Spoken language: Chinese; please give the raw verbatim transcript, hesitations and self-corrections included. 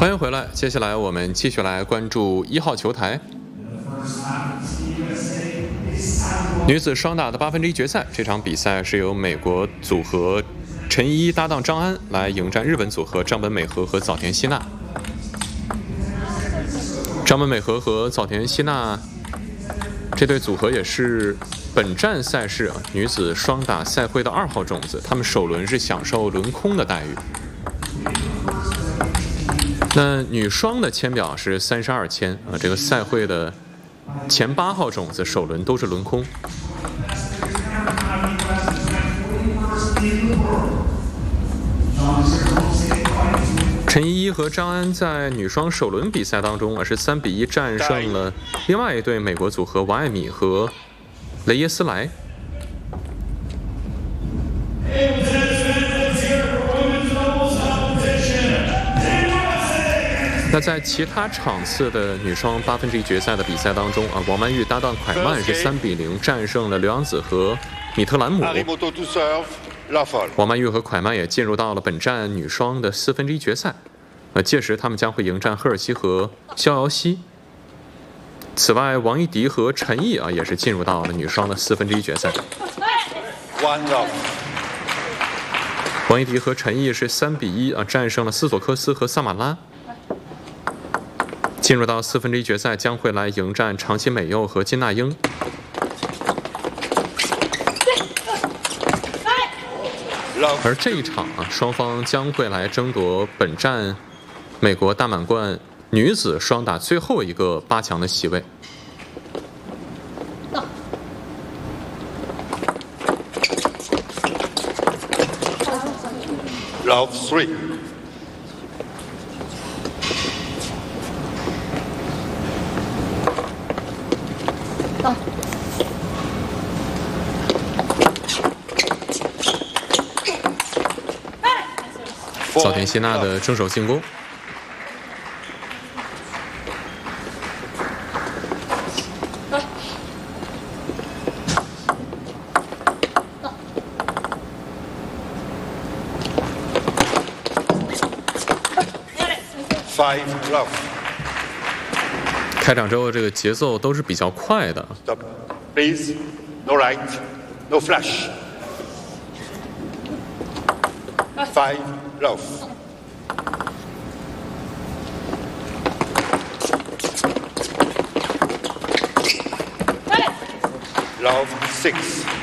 欢迎回来，接下来我们继续来关注一号球台女子双打的八分之一决赛。这场比赛是由美国组合陈依依搭档张安来迎战日本组合张本美和和早田希娜。张本美和和早田希娜这对组合也是本站赛事啊女子双打赛会的二号种子，他们首轮是享受轮空的待遇。那女双的签表是三十二签啊，这个赛会的前八号种子首轮都是轮空。陈依依和张安在女双首轮比赛当中啊是三比一战胜了另外一对美国组合王艾米和雷耶斯莱。那在其他场次的女双八分之一决赛的比赛当中啊，王曼玉搭档蒯曼是三比零战胜了刘洋子和米特兰姆。王曼玉和蒯曼也进入到了本站女双的四分之一决赛，呃，届时他们将会迎战赫尔西和肖瑶希。此外，王艺迪和陈毅啊也是进入到了女双的四分之一决赛。王艺迪和陈毅是三比一啊战胜了斯索科斯和萨马拉。进入到四分之一决赛，将会来迎战长崎美佑和金娜英。而这一场啊，双方将会来争夺本站美国大满贯女子双打最后一个八强的席位。 Love three. Oh. 早田希娜的正手进攻。 Five love. 开场之后，这个节奏都是比较快的。 Stop, please. No right, no flash. Five love. Love six.